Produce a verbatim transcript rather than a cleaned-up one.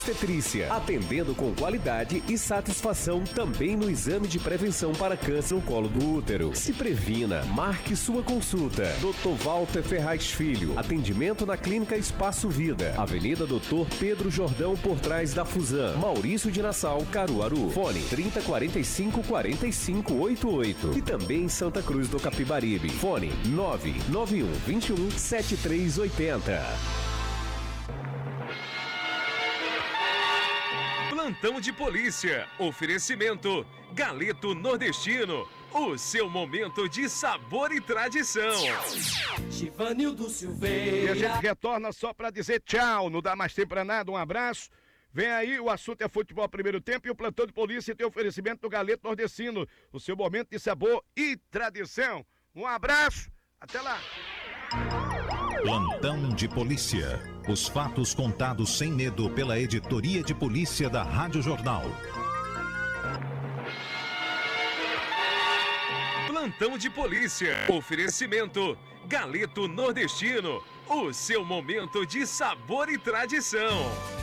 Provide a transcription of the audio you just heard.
Obstetrícia, atendendo com qualidade e satisfação também no exame de prevenção para câncer no colo do útero. Se previna, marque sua consulta. doutor Walter Ferraz Filho, atendimento na Clínica Espaço Vida, Avenida doutor Pedro Jordão, por trás da Fusan, Maurício de Nassau, Caruaru. Fone trinta, quarenta e cinco, quarenta e cinco, oitenta e oito. E também em Santa Cruz do Capibaribe. Fone nove nove um, vinte e um, setenta e três oitenta. Plantão de polícia. Oferecimento Galeto Nordestino. O seu momento de sabor e tradição. Givanildo Silveira. E a gente retorna só para dizer tchau. Não dá mais tempo para nada. Um abraço. Vem aí, o assunto é futebol primeiro tempo e o Plantão de Polícia tem oferecimento do Galeto Nordestino. O seu momento de sabor e tradição. Um abraço. Até lá. Plantão de Polícia. Os fatos contados sem medo pela Editoria de Polícia da Rádio Jornal. Plantão de Polícia. Oferecimento Galeto Nordestino. O seu momento de sabor e tradição.